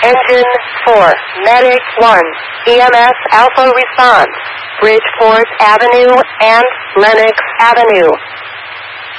Engine 4, Medic 1, EMS Alpha response, Bridgeport Avenue and Lenox Avenue.